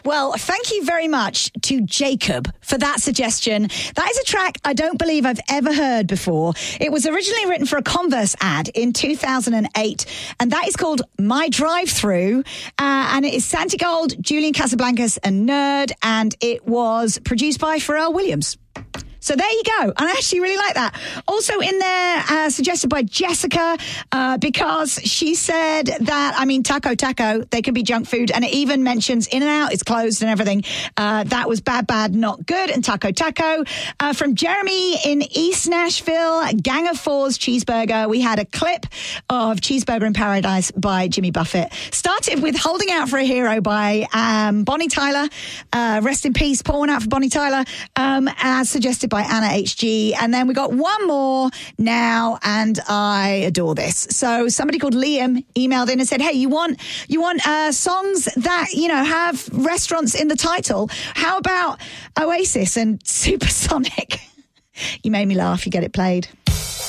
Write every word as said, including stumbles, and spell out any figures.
Well, thank you very much to Jacob for that suggestion. That is a track I don't believe I've ever heard before. It was originally written for a Converse ad in two thousand eight, and that is called My Drive-Thru, uh, and it is Santi Gold, Julian Casablancas and Nerd, and it was produced by Pharrell Williams. So there you go. And I actually really like that. Also in there, uh, suggested by Jessica, uh, because she said that, I mean, Taco Taco, they can be junk food. And it even mentions In-N-Out, it's closed and everything. Uh, that was bad, bad, not good. And Taco Taco. Uh, from Jeremy in East Nashville, Gang of Fours Cheeseburger. We had a clip of Cheeseburger in Paradise by Jimmy Buffett. Started with Holding Out for a Hero by um, Bonnie Tyler. Uh, rest in peace, pour one out for Bonnie Tyler, um, as suggested by Anna H G. And then we got one more now, and I adore this. So somebody called Liam emailed in and said, hey, you want you want uh, songs that, you know, have restaurants in the title? How about Oasis and Supersonic? You made me laugh. You get it played.